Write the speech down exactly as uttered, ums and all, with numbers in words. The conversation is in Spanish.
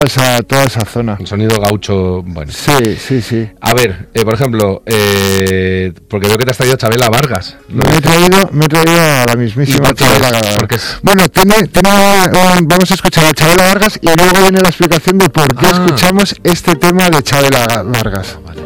esa, toda esa zona. El sonido gaucho, bueno. Sí, sí, sí. A ver, eh, por ejemplo, eh, porque veo que te has traído a Chabela Vargas. Me he traído, me he traído a la mismísima Chabela Vargas. Porque es... Bueno, tiene, tiene, um, vamos a escuchar a Chabela Vargas y luego viene la explicación de por qué ah. escuchamos este tema de Chabela Vargas. Vale.